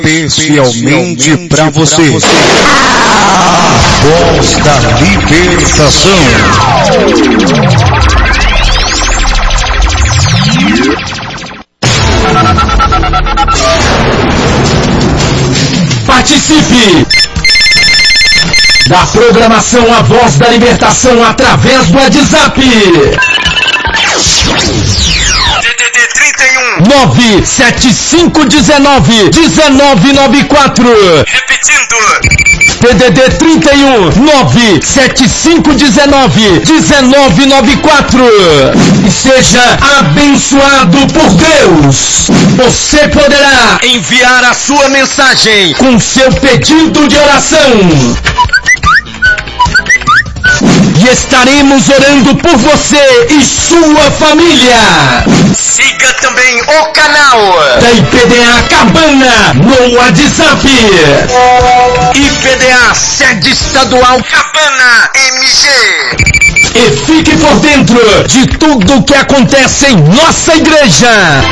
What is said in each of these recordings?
especialmente para você. Voz da Libertação. Participe da programação A Voz da Libertação através do WhatsApp. DDD 31 97519-1994. Repetindo. DDD 31 97519-1994. E seja abençoado por Deus. Você poderá enviar a sua mensagem com seu pedido de oração. E estaremos orando por você e sua família. Siga também o canal da IPDA Cabana no WhatsApp. IPDA Sede Estadual Cabana MG. E fique por dentro de tudo o que acontece em nossa igreja.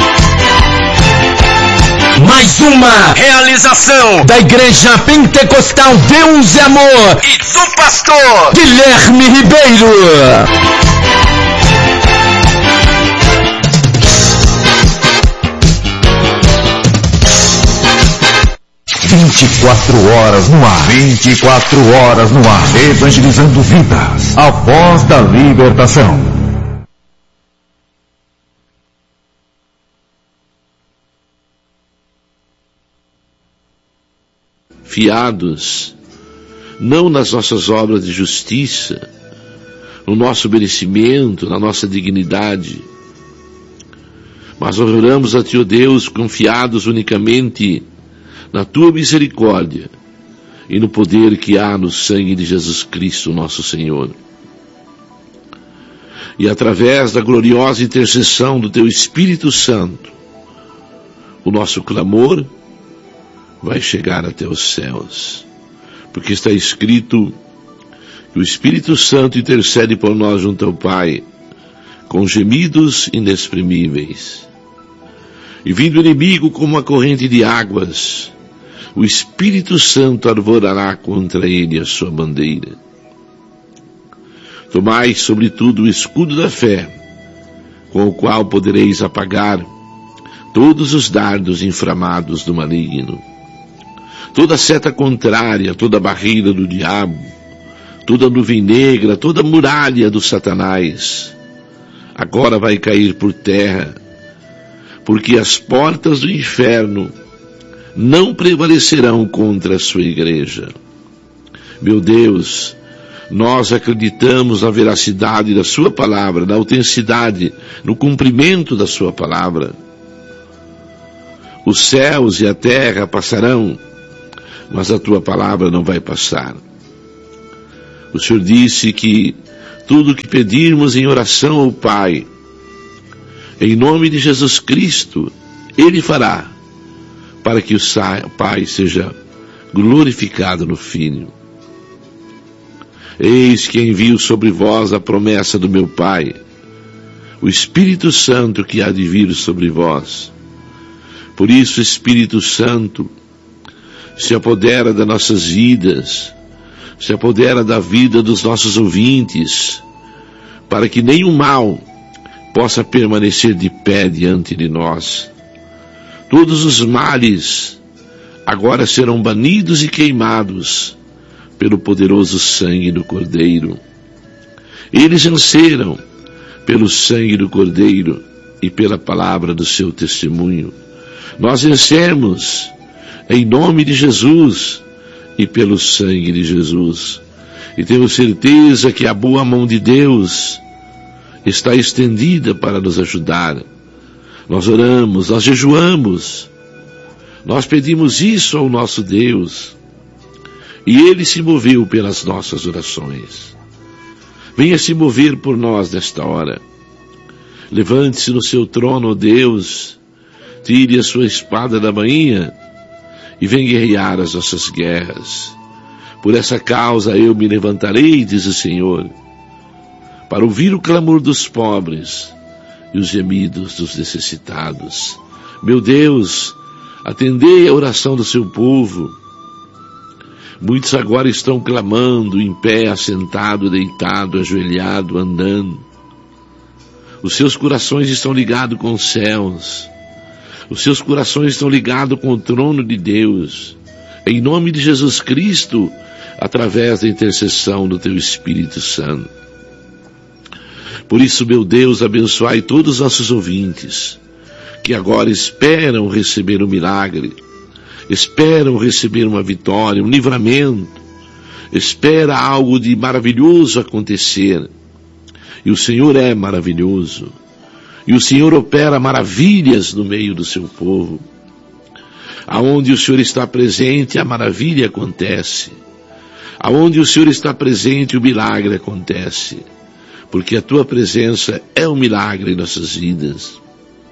Mais uma realização da Igreja Pentecostal Deus e Amor e do pastor Guilherme Ribeiro. 24 horas no ar. 24 horas no ar. Evangelizando vidas. A Voz da Libertação. Fiados, não nas nossas obras de justiça, no nosso merecimento, na nossa dignidade, mas oramos a Ti, ó Deus, confiados unicamente na Tua misericórdia e no poder que há no sangue de Jesus Cristo, nosso Senhor. E através da gloriosa intercessão do Teu Espírito Santo, o nosso clamor vai chegar até os céus, porque está escrito que o Espírito Santo intercede por nós junto ao Pai, com gemidos inexprimíveis. E vindo o inimigo como uma corrente de águas, o Espírito Santo arvorará contra ele a sua bandeira. Tomai, sobretudo, o escudo da fé, com o qual podereis apagar todos os dardos inflamados do maligno. Toda seta contrária, toda barreira do diabo, toda nuvem negra, toda muralha do Satanás, agora vai cair por terra, porque as portas do inferno não prevalecerão contra a sua igreja. Meu Deus, nós acreditamos na veracidade da sua palavra, na autenticidade, no cumprimento da sua palavra. Os céus e a terra passarão, mas a tua palavra não vai passar. O Senhor disse que tudo o que pedirmos em oração ao Pai, em nome de Jesus Cristo, Ele fará, para que o Pai seja glorificado no Filho. Eis que envio sobre vós a promessa do meu Pai, o Espírito Santo que há de vir sobre vós. Por isso, Espírito Santo, se apodera das nossas vidas, se apodera da vida dos nossos ouvintes, para que nenhum mal possa permanecer de pé diante de nós. Todos os males agora serão banidos e queimados pelo poderoso sangue do Cordeiro. Eles venceram pelo sangue do Cordeiro e pela palavra do seu testemunho. Nós vencemos em nome de Jesus e pelo sangue de Jesus. E temos certeza que a boa mão de Deus está estendida para nos ajudar. Nós oramos, nós jejuamos, nós pedimos isso ao nosso Deus, e Ele se moveu pelas nossas orações. Venha se mover por nós nesta hora. Levante-se no seu trono, ó Deus, tire a sua espada da bainha e venha guerrear as nossas guerras. Por essa causa eu me levantarei, diz o Senhor, para ouvir o clamor dos pobres e os gemidos dos necessitados. Meu Deus, Atendei a oração do seu povo. Muitos agora estão clamando, em pé, assentado, deitado, ajoelhado, andando. Os seus corações estão ligados com os céus. Os seus corações estão ligados com o trono de Deus. Em nome de Jesus Cristo, através da intercessão do teu Espírito Santo. Por isso, meu Deus, abençoai todos os nossos ouvintes, que agora esperam receber um milagre, esperam receber uma vitória, um livramento, espera algo de maravilhoso acontecer. E o Senhor é maravilhoso. E o Senhor opera maravilhas no meio do seu povo. Aonde o Senhor está presente, a maravilha acontece. Aonde o Senhor está presente, o milagre acontece. Porque a tua presença é um milagre em nossas vidas.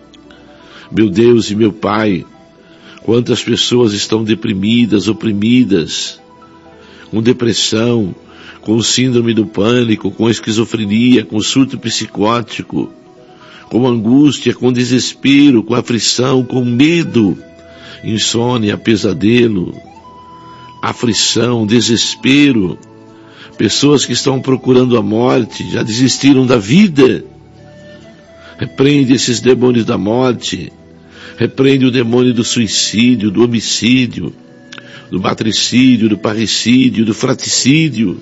Meu Deus e meu Pai, quantas pessoas estão deprimidas, oprimidas, com depressão, com síndrome do pânico, com esquizofrenia, com surto psicótico, com angústia, com desespero, com aflição, com medo, insônia, pesadelo, aflição, desespero, pessoas que estão procurando a morte, já desistiram da vida. Repreende esses demônios da morte, repreende o demônio do suicídio, do homicídio, do matricídio, do parricídio, do fratricídio.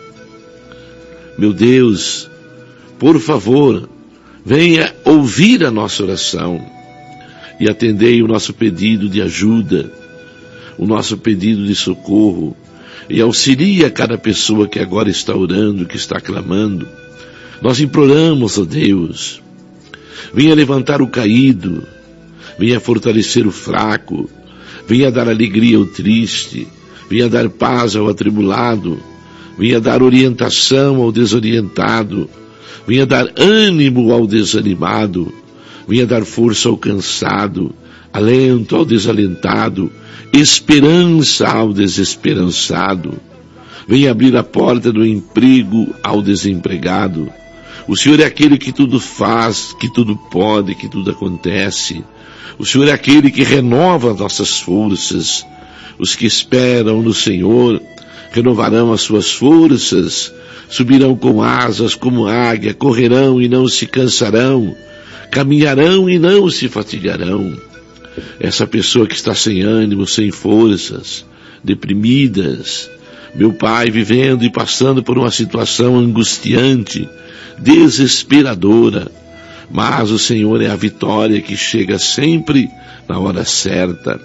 Meu Deus, por favor, venha ouvir a nossa oração e atendei o nosso pedido de ajuda, o nosso pedido de socorro, e auxilia cada pessoa que agora está orando, que está clamando. Nós imploramos, ó Deus, venha levantar o caído, venha fortalecer o fraco, venha dar alegria ao triste, venha dar paz ao atribulado, venha dar orientação ao desorientado, venha dar ânimo ao desanimado, venha dar força ao cansado, alento ao desalentado, esperança ao desesperançado. Venha abrir a porta do emprego ao desempregado. O Senhor é aquele que tudo faz, que tudo pode, que tudo acontece. O Senhor é aquele que renova as nossas forças. Os que esperam no Senhor renovarão as suas forças, subirão com asas como águia, correrão e não se cansarão, caminharão e não se fatigarão. Essa pessoa que está sem ânimo, sem forças, deprimidas, meu Pai, vivendo e passando por uma situação angustiante, desesperadora, mas o Senhor é a vitória que chega sempre na hora certa.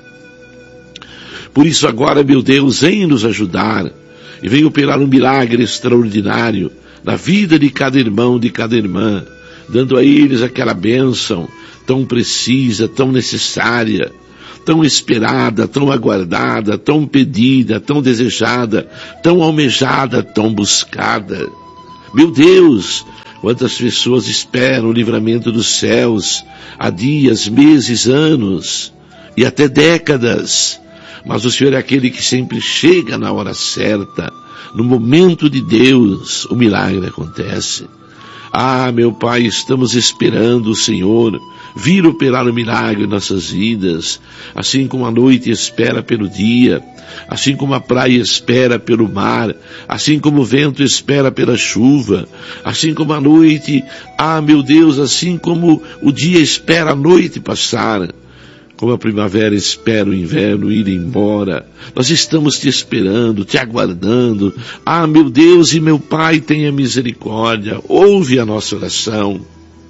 Por isso agora, meu Deus, vem nos ajudar e vem operar um milagre extraordinário na vida de cada irmão, de cada irmã, dando a eles aquela bênção tão precisa, tão necessária, tão esperada, tão aguardada, tão pedida, tão desejada, tão almejada, tão buscada. Meu Deus, quantas pessoas esperam o livramento dos céus há dias, meses, anos e até décadas, mas o Senhor é aquele que sempre chega na hora certa, no momento de Deus, o milagre acontece. Ah, meu Pai, estamos esperando o Senhor vir operar o milagre em nossas vidas, assim como a noite espera pelo dia, assim como a praia espera pelo mar, assim como o vento espera pela chuva, assim como a noite, ah, meu Deus, assim como o dia espera a noite passar, como a primavera espera o inverno ir embora. Nós estamos te esperando, te aguardando. Ah, meu Deus e meu Pai, tenha misericórdia, ouve a nossa oração,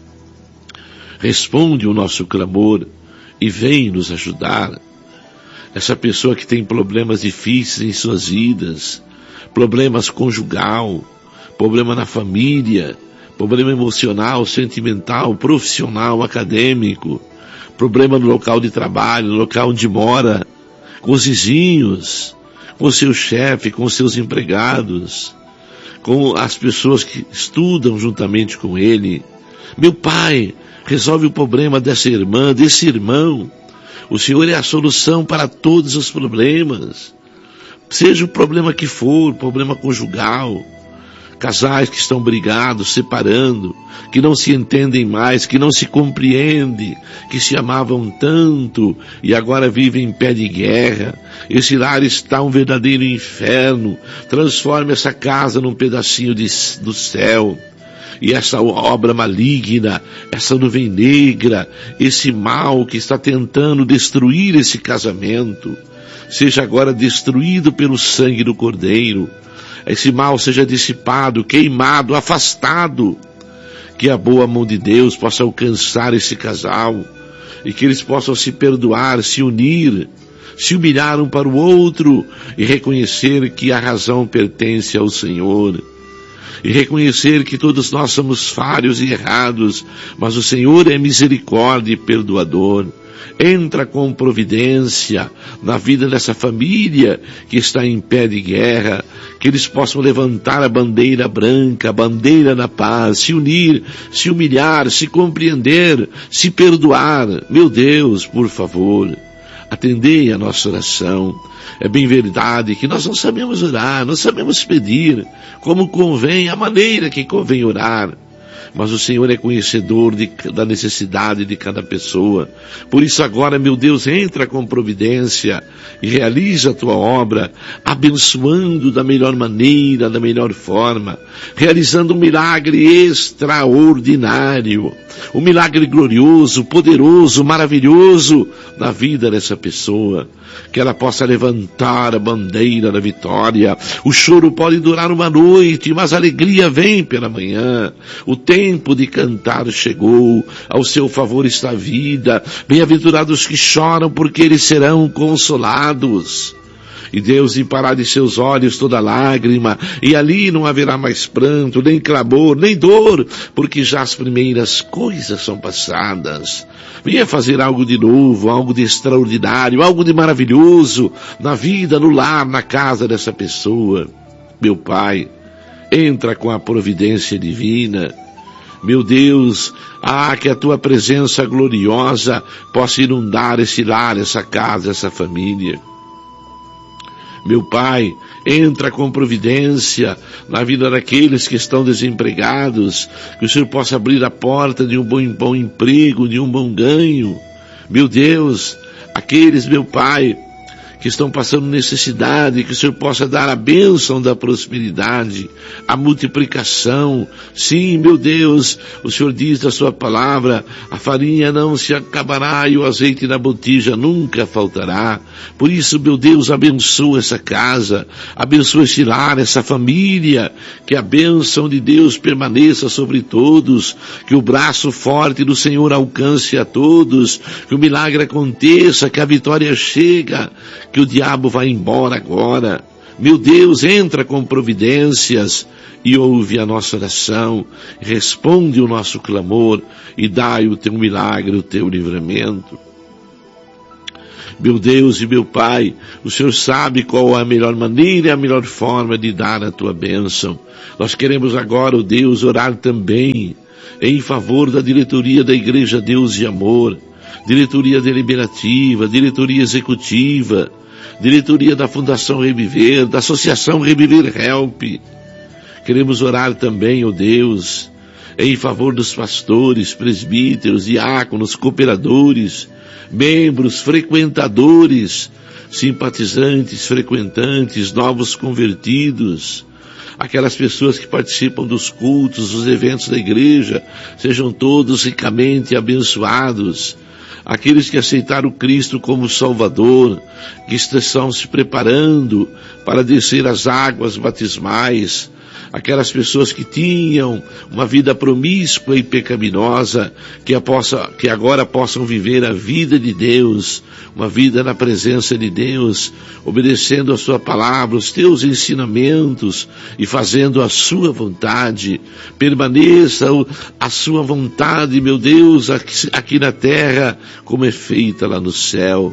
responde o nosso clamor e vem nos ajudar. Essa pessoa que tem problemas difíceis em suas vidas, problemas conjugal, problema na família, problema emocional, sentimental, profissional, acadêmico, problema no local de trabalho, no local onde mora, com os vizinhos, com o seu chefe, com os seus empregados, com as pessoas que estudam juntamente com ele. Meu Pai, resolve o problema dessa irmã, desse irmão. O Senhor é a solução para todos os problemas. Seja o problema que for, problema conjugal, casais que estão brigados, separando, que não se entendem mais, que não se compreendem, que se amavam tanto e agora vivem em pé de guerra. Esse lar está um verdadeiro inferno. Transforme essa casa num pedacinho do céu. E essa obra maligna, essa nuvem negra, esse mal que está tentando destruir esse casamento, seja agora destruído pelo sangue do Cordeiro. Esse mal seja dissipado, queimado, afastado. Que a boa mão de Deus possa alcançar esse casal e que eles possam se perdoar, se unir, se humilhar um para o outro e reconhecer que a razão pertence ao Senhor. E reconhecer que todos nós somos falhos e errados, mas o Senhor é misericórdia e perdoador. Entra com providência na vida dessa família que está em pé de guerra, que eles possam levantar a bandeira branca, a bandeira da paz, se unir, se humilhar, se compreender, se perdoar. Meu Deus, por favor, atendei a nossa oração. É bem verdade que nós não sabemos orar, não sabemos pedir como convém, a maneira que convém orar. Mas o Senhor é conhecedor da necessidade de cada pessoa. Por isso agora, meu Deus, entra com providência e realiza a tua obra, abençoando da melhor maneira, da melhor forma, realizando um milagre extraordinário, um milagre glorioso, poderoso, maravilhoso na vida dessa pessoa. Que ela possa levantar a bandeira da vitória. O choro pode durar uma noite, mas a alegria vem pela manhã. O tempo de cantar chegou, ao seu favor está a vida. Bem-aventurados que choram, porque eles serão consolados. E Deus limpará de seus olhos toda lágrima, e ali não haverá mais pranto, nem clamor, nem dor, porque já as primeiras coisas são passadas. Venha fazer algo de novo, algo de extraordinário, algo de maravilhoso na vida, no lar, na casa dessa pessoa. Meu Pai, entra com a providência divina. Meu Deus, que a tua presença gloriosa possa inundar esse lar, essa casa, essa família. Meu Pai, entra com providência na vida daqueles que estão desempregados, que o Senhor possa abrir a porta de um bom emprego, de um bom ganho. Meu Deus, aqueles, meu Pai, que estão passando necessidade, que o Senhor possa dar a bênção da prosperidade, a multiplicação. Sim, meu Deus, o Senhor diz da sua palavra, a farinha não se acabará e o azeite na botija nunca faltará. Por isso, meu Deus, abençoa essa casa, abençoa esse lar, essa família, que a bênção de Deus permaneça sobre todos, que o braço forte do Senhor alcance a todos, que o milagre aconteça, que a vitória chega, que o diabo vai embora agora. Meu Deus, entra com providências e ouve a nossa oração, responde o nosso clamor e dai o teu milagre, o teu livramento. Meu Deus e meu Pai, o Senhor sabe qual é a melhor maneira e a melhor forma de dar a tua bênção. Nós queremos agora, ó Deus, orar também em favor da diretoria da Igreja Deus e Amor, diretoria deliberativa, diretoria executiva, diretoria da Fundação Reviver, da Associação Reviver Help. Queremos orar também, ó Deus, em favor dos pastores, presbíteros, diáconos, cooperadores, membros, frequentadores, simpatizantes, frequentantes, novos convertidos, aquelas pessoas que participam dos cultos, dos eventos da igreja, sejam todos ricamente abençoados. Aqueles que aceitaram Cristo como Salvador, que estão se preparando para descer as águas batismais, aquelas pessoas que tinham uma vida promíscua e pecaminosa, que agora possam viver a vida de Deus, uma vida na presença de Deus, obedecendo a sua palavra, os teus ensinamentos e fazendo a sua vontade. Permaneça a sua vontade, meu Deus, aqui na terra, como é feita lá no céu.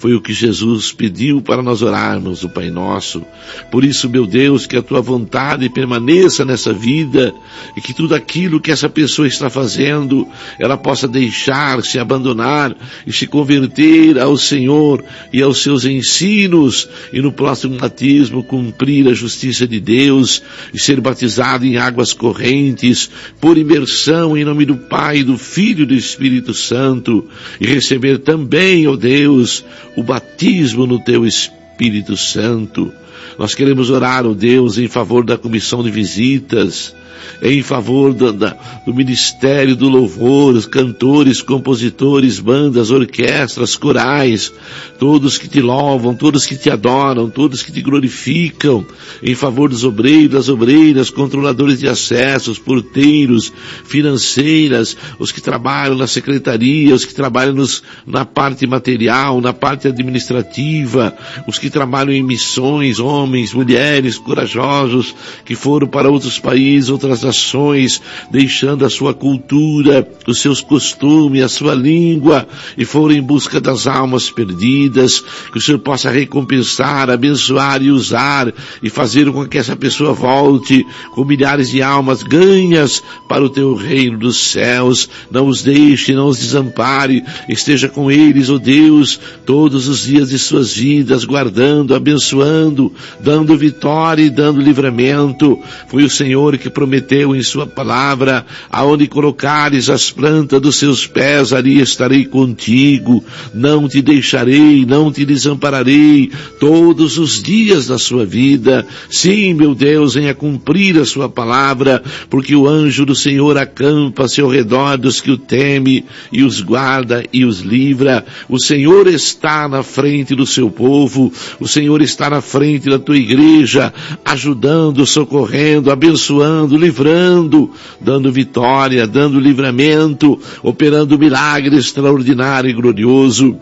Foi o que Jesus pediu para nós orarmos o Pai Nosso. Por isso, meu Deus, que a tua vontade permaneça nessa vida e que tudo aquilo que essa pessoa está fazendo, ela possa deixar, se abandonar e se converter ao Senhor e aos seus ensinos e no próximo batismo cumprir a justiça de Deus e ser batizado em águas correntes por imersão em nome do Pai, do Filho e do Espírito Santo e receber também, ó Deus, o batismo no teu Espírito Santo. Nós queremos orar, ó Deus, em favor da comissão de visitas, em favor do ministério do louvor, os cantores, compositores, bandas, orquestras, corais, todos que te louvam, todos que te adoram, todos que te glorificam, em favor dos obreiros, das obreiras, controladores de acessos, porteiros, financeiras, os que trabalham na secretaria, os que trabalham na parte material, na parte administrativa, os que trabalham em missões, homens, mulheres corajosos, que foram para outros países, outras nações, deixando a sua cultura, os seus costumes, a sua língua, e foram em busca das almas perdidas, que o Senhor possa recompensar, abençoar e usar, e fazer com que essa pessoa volte com milhares de almas ganhas para o teu reino dos céus. Não os deixe, não os desampare, esteja com eles, ó Deus, todos os dias de suas vidas, guardando, abençoando, dando vitória e dando livramento. Foi o Senhor que prometeu em sua palavra: aonde colocares as plantas dos seus pés, ali estarei contigo, não te deixarei, não te desampararei, todos os dias da sua vida. Sim, meu Deus, venha cumprir a sua palavra, porque o anjo do Senhor acampa-se ao redor dos que o temem, e os guarda e os livra. O Senhor está na frente do seu povo, o Senhor está na frente da tua igreja, ajudando, socorrendo, abençoando, livrando, dando vitória, dando livramento, operando milagre extraordinário e glorioso.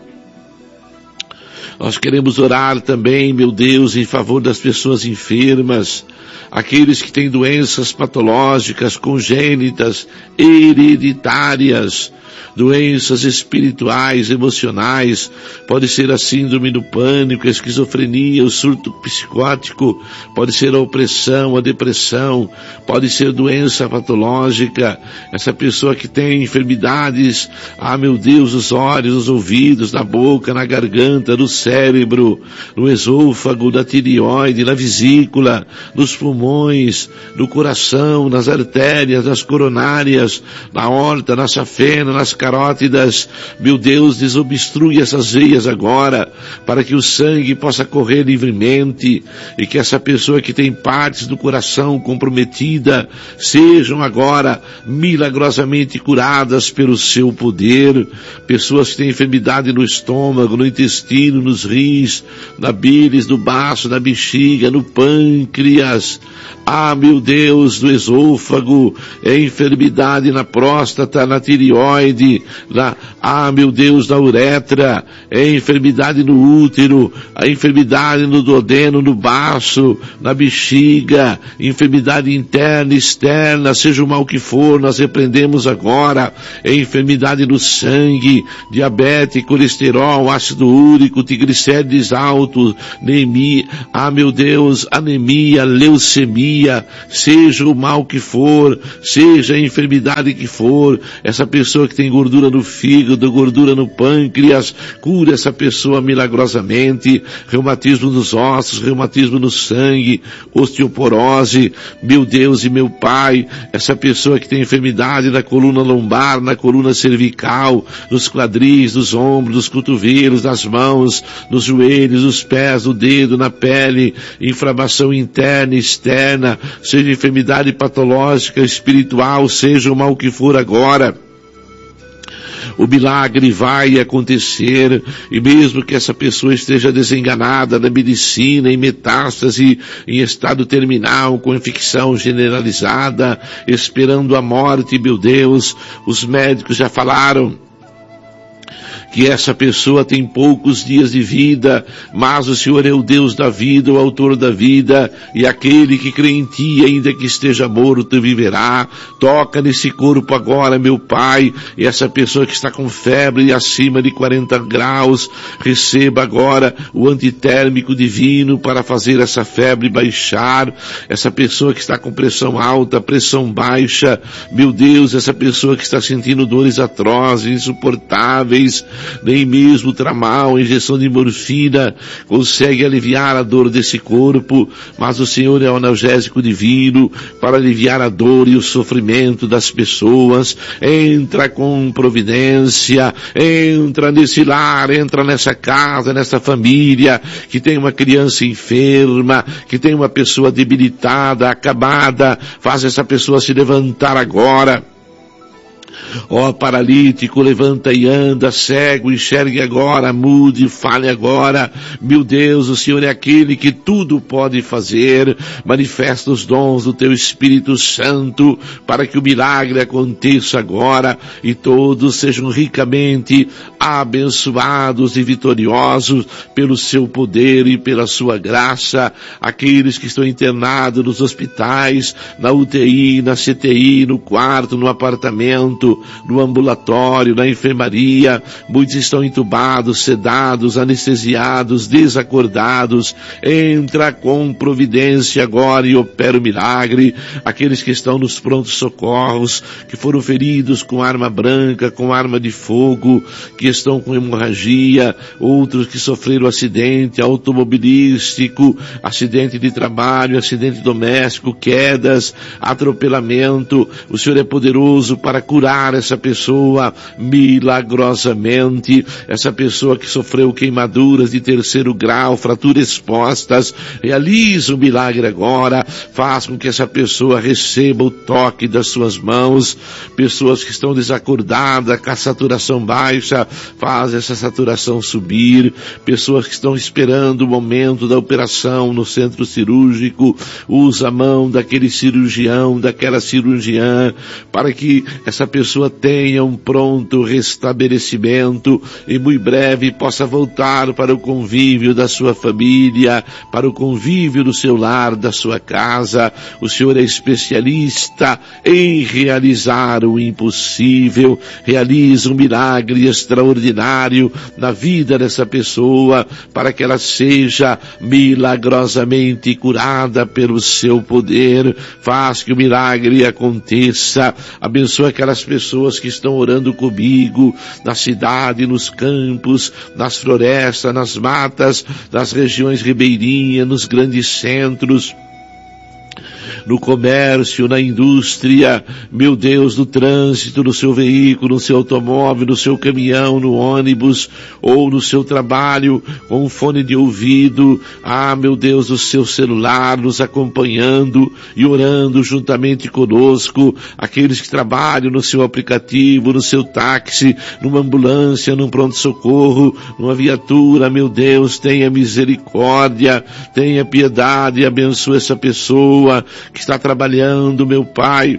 Nós queremos orar também, meu Deus, em favor das pessoas enfermas, aqueles que têm doenças patológicas, congênitas, hereditárias, doenças espirituais, emocionais, pode ser a síndrome do pânico, a esquizofrenia, o surto psicótico, pode ser a opressão, a depressão, pode ser doença patológica, essa pessoa que tem enfermidades, meu Deus, nos olhos, nos ouvidos, na boca, na garganta, no cérebro, no esôfago, na tireoide, na vesícula, nos pulmões, no coração, nas artérias, nas coronárias, na aorta, na safena, nas carótidas. Meu Deus, desobstrui essas veias agora, para que o sangue possa correr livremente, e que essa pessoa que tem partes do coração comprometida, sejam agora milagrosamente curadas pelo seu poder. Pessoas que têm enfermidade no estômago, no intestino, nos rins, na bilis, no baço, na bexiga, no pâncreas, meu Deus, no esôfago, enfermidade na próstata, na tireoide, meu Deus, na uretra, enfermidade no útero, a enfermidade no duodeno, no baço, na bexiga, enfermidade interna, externa, seja o mal que for, nós repreendemos agora, enfermidade no sangue, diabetes, colesterol, ácido úrico, triglicérides altos, anemia, meu Deus, anemia, leucemia, seja o mal que for, seja a enfermidade que for, essa pessoa que tem gordura no fígado, gordura no pâncreas, cura essa pessoa milagrosamente, reumatismo nos ossos, reumatismo no sangue, osteoporose, meu Deus e meu Pai, essa pessoa que tem enfermidade na coluna lombar, na coluna cervical, nos quadris, nos ombros, nos cotovelos, nas mãos, nos joelhos, nos pés, no dedo, na pele, inflamação interna e externa, seja enfermidade patológica, espiritual, seja o mal que for agora, o milagre vai acontecer, e mesmo que essa pessoa esteja desenganada na medicina, em metástase, em estado terminal, com infecção generalizada, esperando a morte, meu Deus, os médicos já falaram que essa pessoa tem poucos dias de vida, mas o Senhor é o Deus da vida, o autor da vida, e aquele que crê em Ti, ainda que esteja morto, viverá. Toca nesse corpo agora, meu Pai, e essa pessoa que está com febre acima de 40 graus, receba agora o antitérmico divino para fazer essa febre baixar. Essa pessoa que está com pressão alta, pressão baixa, meu Deus, essa pessoa que está sentindo dores atrozes, insuportáveis, nem mesmo tramal, injeção de morfina, consegue aliviar a dor desse corpo, mas o Senhor é o analgésico divino para aliviar a dor e o sofrimento das pessoas. Entra com providência, entra nesse lar, entra nessa casa, nessa família, que tem uma criança enferma, que tem uma pessoa debilitada, acabada, faz essa pessoa se levantar agora. Ó paralítico, levanta e anda, cego, enxergue agora, mude, fale agora. Meu Deus, o Senhor é aquele que tudo pode fazer. Manifesta os dons do Teu Espírito Santo para que o milagre aconteça agora e todos sejam ricamente abençoados e vitoriosos pelo Seu poder e pela Sua graça. Aqueles que estão internados nos hospitais, na UTI, na CTI, no quarto, no apartamento, no ambulatório, na enfermaria, muitos estão entubados, sedados, anestesiados, desacordados. Entra com providência agora e opera o milagre. Aqueles que estão nos prontos socorros, que foram feridos com arma branca, com arma de fogo, que estão com hemorragia, outros que sofreram acidente automobilístico, acidente de trabalho, acidente doméstico, quedas, atropelamento. O Senhor é poderoso para curar essa pessoa milagrosamente. Essa pessoa que sofreu queimaduras de 3º grau, fraturas expostas, realiza o milagre agora. Faz com que essa pessoa receba o toque das suas mãos. Pessoas que estão desacordadas, com a saturação baixa, faz essa saturação subir. Pessoas que estão esperando o momento da operação no centro cirúrgico, usa a mão daquele cirurgião, daquela cirurgiã, para que essa pessoa tenha um pronto restabelecimento e muito breve possa voltar para o convívio da sua família, para o convívio do seu lar, da sua casa. O Senhor é especialista em realizar o impossível. Realiza um milagre extraordinário na vida dessa pessoa, para que ela seja milagrosamente curada pelo seu poder. Faz que o milagre aconteça. Abençoa aquelas pessoas que estão orando comigo, na cidade, nos campos, nas florestas, nas matas, nas regiões ribeirinhas, nos grandes centros, no comércio, na indústria, meu Deus, no trânsito, no seu veículo, no seu automóvel, no seu caminhão, no ônibus, ou no seu trabalho, com um fone de ouvido, meu Deus, o seu celular, nos acompanhando e orando juntamente conosco. Aqueles que trabalham no seu aplicativo, no seu táxi, numa ambulância, num pronto-socorro, numa viatura, meu Deus, tenha misericórdia, tenha piedade, abençoe essa pessoa que está trabalhando, meu Pai,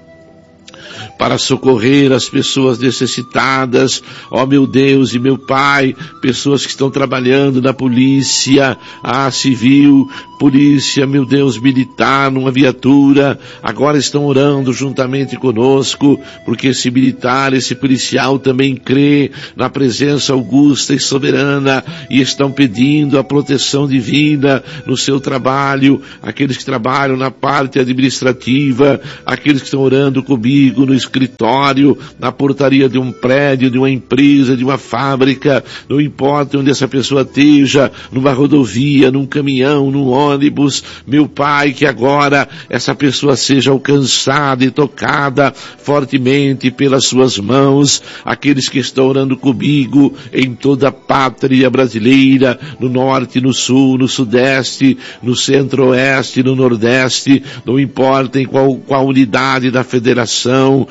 para socorrer as pessoas necessitadas. Ó meu Deus e meu Pai, pessoas que estão trabalhando na polícia, civil, polícia, meu Deus, militar, numa viatura, agora estão orando juntamente conosco, porque esse militar, esse policial também crê na presença augusta e soberana, e estão pedindo a proteção divina no seu trabalho. Aqueles que trabalham na parte administrativa, aqueles que estão orando comigo no escritório, na portaria de um prédio, de uma empresa, de uma fábrica, não importa onde essa pessoa esteja, numa rodovia, num caminhão, num ônibus, meu Pai, que agora essa pessoa seja alcançada e tocada fortemente pelas suas mãos. Aqueles que estão orando comigo em toda a pátria brasileira, no norte, no sul, no sudeste, no centro-oeste, no nordeste, não importa em qual unidade da federação,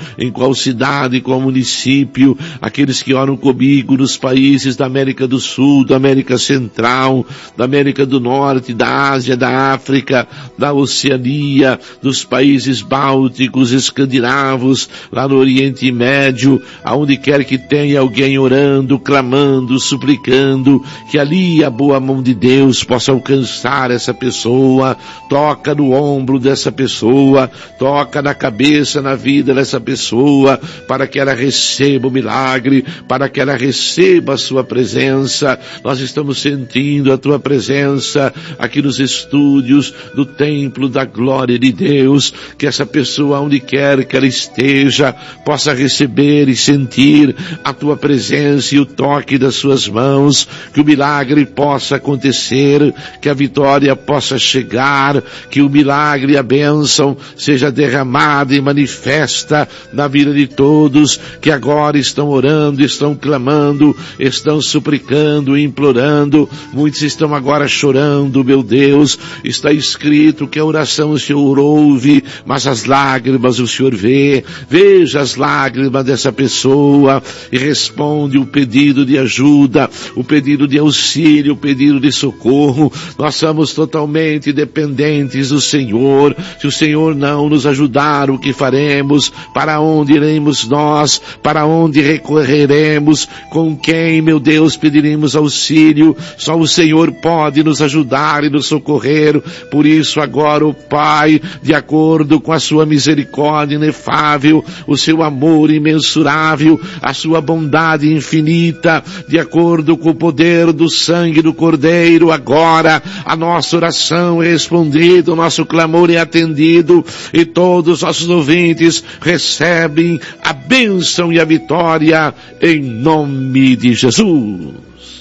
em qual cidade, qual município, aqueles que oram comigo nos países da América do Sul, da América Central, da América do Norte, da Ásia, da África, da Oceania, dos países bálticos, escandinavos, lá no Oriente Médio, aonde quer que tenha alguém orando, clamando, suplicando, que ali a boa mão de Deus possa alcançar essa pessoa. Toca no ombro dessa pessoa, toca na cabeça, na vida dessa pessoa, para que ela receba o milagre, para que ela receba a sua presença. Nós estamos sentindo a tua presença aqui nos estúdios do Templo da Glória de Deus, que essa pessoa, onde quer que ela esteja, possa receber e sentir a tua presença e o toque das suas mãos, que o milagre possa acontecer, que a vitória possa chegar, que o milagre e a bênção seja derramada e manifesta na vida de todos que agora estão orando, estão clamando, estão suplicando, implorando. Muitos estão agora chorando, meu Deus. Está escrito que a oração o Senhor ouve, mas as lágrimas o Senhor vê. Veja as lágrimas dessa pessoa e responde o pedido de ajuda, o pedido de auxílio, o pedido de socorro. Nós somos totalmente dependentes do Senhor. Se o Senhor não nos ajudar, o que faremos? Para onde iremos nós? Para onde recorreremos? Com quem, meu Deus, pediremos auxílio? Só o Senhor pode nos ajudar e nos socorrer. Por isso agora, ó Pai, de acordo com a sua misericórdia inefável, o seu amor imensurável, a sua bondade infinita, de acordo com o poder do sangue do Cordeiro, agora a nossa oração é respondida, o nosso clamor é atendido e todos os nossos ouvintes recebem a bênção e a vitória em nome de Jesus.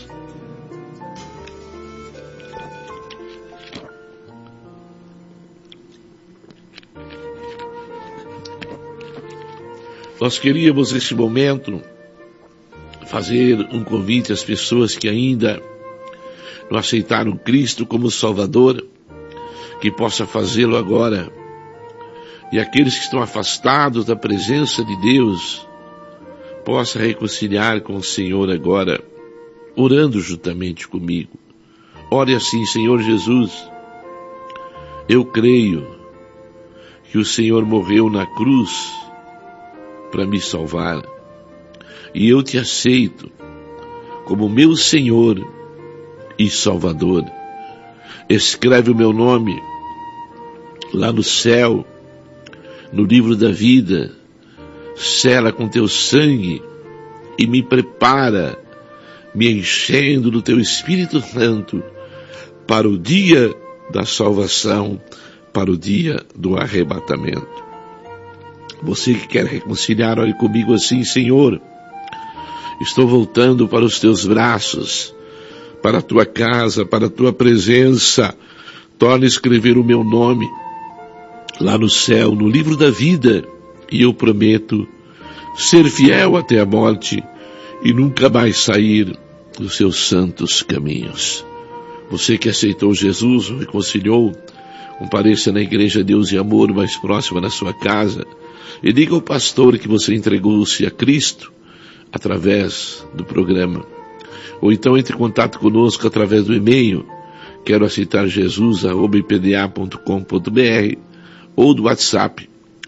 Nós queríamos neste momento fazer um convite às pessoas que ainda não aceitaram Cristo como Salvador, que possa fazê-lo agora. E aqueles que estão afastados da presença de Deus, possa reconciliar com o Senhor agora, orando juntamente comigo. Ore assim: Senhor Jesus, eu creio que o Senhor morreu na cruz para me salvar, e eu te aceito como meu Senhor e Salvador. Escreve o meu nome lá no céu, no livro da vida, sela com teu sangue e me prepara, me enchendo do teu Espírito Santo para o dia da salvação, para o dia do arrebatamento. Você que quer reconciliar, ore comigo assim: Senhor, estou voltando para os teus braços, para a tua casa, para a tua presença. Torna a escrever o meu nome lá no céu, no livro da vida, e eu prometo ser fiel até a morte e nunca mais sair dos seus santos caminhos. Você que aceitou Jesus, o reconciliou, compareça na Igreja Deus e Amor mais próxima da sua casa e diga ao pastor que você entregou-se a Cristo através do programa. Ou então entre em contato conosco através do e-mail quero aceitar jesus@ipda.com.br ou do WhatsApp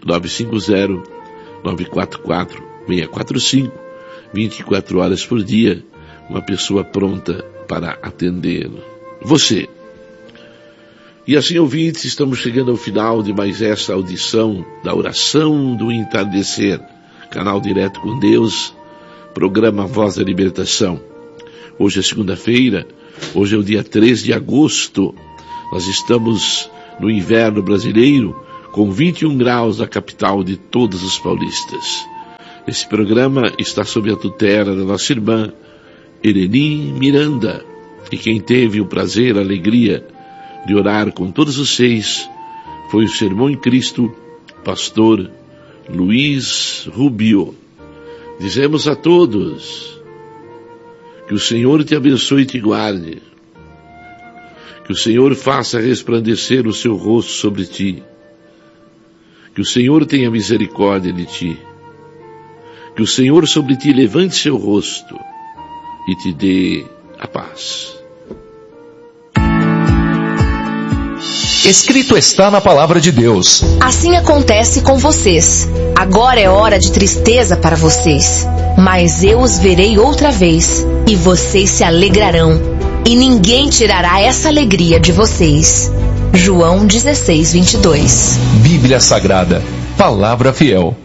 950-944-645, 24 horas por dia, uma pessoa pronta para atendê-lo. Você. E assim, ouvintes, estamos chegando ao final de mais essa audição da Oração do Entardecer, canal Direto com Deus, programa Voz da Libertação. Hoje é segunda-feira, hoje é o dia 3 de agosto, nós estamos no inverno brasileiro, com 21 graus na capital de todos os paulistas. Esse programa está sob a tutela da nossa irmã Eleni Miranda, e quem teve o prazer, a alegria de orar com todos os 6 foi o seu irmão em Cristo, pastor Luiz Rubio. Dizemos a todos que o Senhor te abençoe e te guarde, que o Senhor faça resplandecer o seu rosto sobre ti, que o Senhor tenha misericórdia de ti Que o Senhor sobre ti levante seu rosto e te dê a paz. Escrito está na palavra de Deus. Assim acontece com vocês. Agora é hora de tristeza para vocês. Mas eu os verei outra vez, e vocês se alegrarão. E ninguém tirará essa alegria de vocês. João 16:22. Bíblia Sagrada, palavra fiel.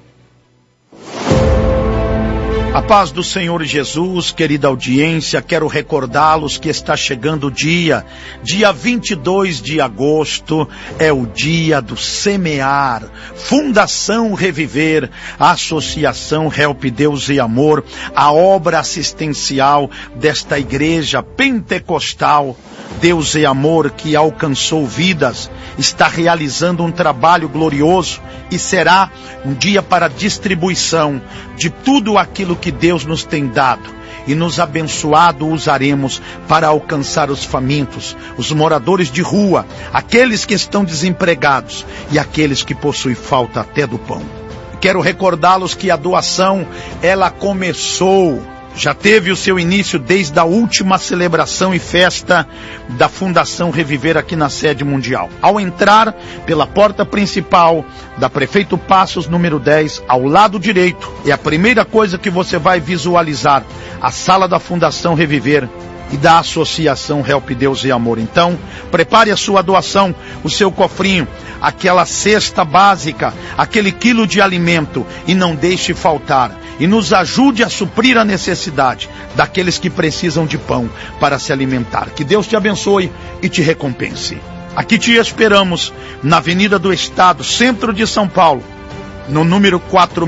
A paz do Senhor Jesus, querida audiência, quero recordá-los que está chegando o dia 22 de agosto, é o dia do semear. Fundação Reviver, a Associação Help Deus e Amor, a obra assistencial desta igreja pentecostal, Deus e Amor, que alcançou vidas, está realizando um trabalho glorioso e será um dia para distribuição de tudo aquilo que Deus nos tem dado e nos abençoado usaremos para alcançar os famintos, os moradores de rua, aqueles que estão desempregados e aqueles que possuem falta até do pão. Quero recordá-los que a doação, ela começou, já teve o seu início desde a última celebração e festa da Fundação Reviver aqui na sede mundial. Ao entrar pela porta principal da Prefeito Passos, número 10, ao lado direito, é a primeira coisa que você vai visualizar, a sala da Fundação Reviver e da Associação Help Deus e Amor. Então, prepare a sua doação, o seu cofrinho, aquela cesta básica, aquele quilo de alimento, e não deixe faltar. E nos ajude a suprir a necessidade daqueles que precisam de pão para se alimentar. Que Deus te abençoe e te recompense. Aqui te esperamos, na Avenida do Estado, centro de São Paulo, no número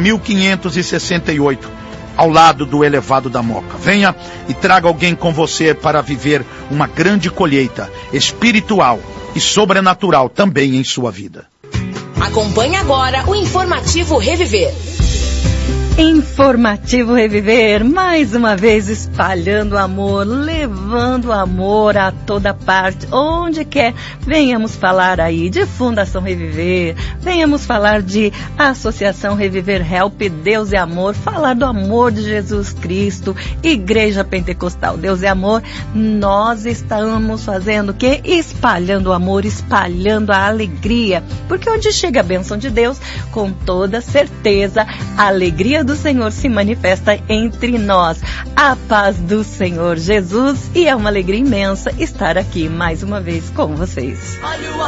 4568, ao lado do Elevado da Moca. Venha e traga alguém com você para viver uma grande colheita espiritual e sobrenatural também em sua vida. Acompanhe agora o Informativo Reviver. Informativo Reviver, mais uma vez espalhando amor, levando amor a toda parte, onde quer. Venhamos falar aí de Fundação Reviver, venhamos falar de Associação Reviver Help Deus e Amor, falar do amor de Jesus Cristo, Igreja Pentecostal Deus e Amor. Nós estamos fazendo o quê? Espalhando o amor, espalhando a alegria, porque onde chega a bênção de Deus, com toda certeza, a alegria do Senhor se manifesta entre nós. A paz do Senhor Jesus, e é uma alegria imensa estar aqui mais uma vez com vocês.